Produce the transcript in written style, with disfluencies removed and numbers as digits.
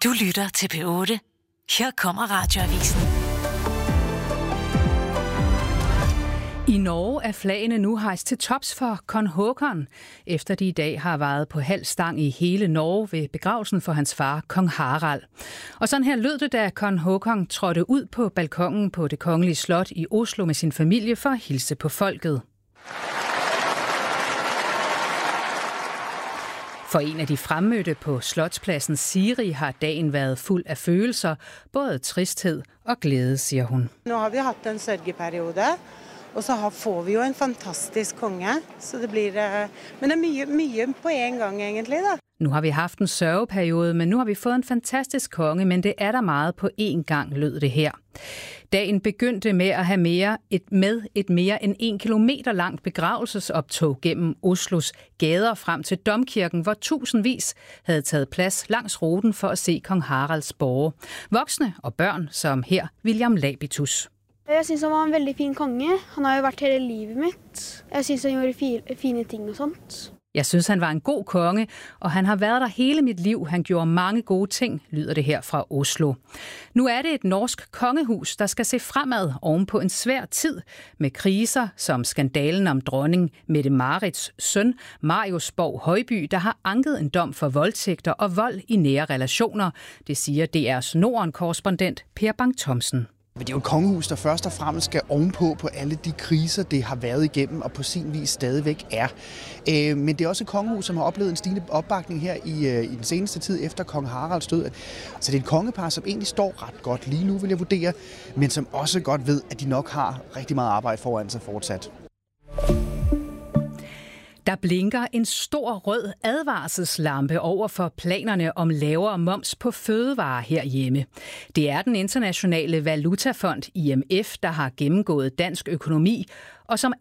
Du lytter til P8. Her kommer Radioavisen. I Norge er flagene nu hejst til tops for kong Håkon, efter de i dag har varet på halv stang i hele Norge ved begravelsen for hans far, kong Harald. Og sådan her lød det, da kong Håkon trådte ud på balkongen på det kongelige slot i Oslo med sin familie for at hilse på folket. For en af de fremmødte på Slotspladsen, Siri, har dagen været fuld af følelser, både tristhed og glæde, siger hun. Nu har vi haft en sørgeperiode, og så får vi jo en fantastisk konge, så det bliver, men det er mye på en gang egentlig da. Nu har vi haft en sørgeperiode, men nu har vi fået en fantastisk konge, men det er der meget på én gang, lød det her. Dagen begyndte med at have et mere end 1 kilometer langt begravelsesoptog gennem Oslos gader frem til Domkirken, hvor tusindvis havde taget plads langs ruten for at se kong Haralds borge. Voksne og børn, som her William Labitus. Jeg synes han var en veldig fin konge. Han har jo vært hele livet mitt. Jeg synes han gjorde fine ting og sånt. Jeg synes, han var en god konge, og han har været der hele mit liv. Han gjorde mange gode ting, lyder det her fra Oslo. Nu er det et norsk kongehus, der skal se fremad oven på en svær tid med kriser som skandalen om dronning Mette-Marits søn, Marius Borg Højby, der har anket en dom for voldtægter og vold i nære relationer. Det siger DR's Norden-korrespondent Per Bang-Thomsen. Men det er jo et kongehus, der først og fremmest skal ovenpå på alle de kriser, det har været igennem og på sin vis stadigvæk er. Men det er også et kongehus, som har oplevet en stigende opbakning her i den seneste tid efter kong Haralds død. Så det er et kongepar, som egentlig står ret godt lige nu, vil jeg vurdere, men som også godt ved, at de nok har rigtig meget arbejde foran sig fortsat. Der blinker en stor rød advarselslampe over for planerne om lavere moms på fødevarer herhjemme. Det er den internationale valutafond IMF, der har gennemgået dansk økonomi, og som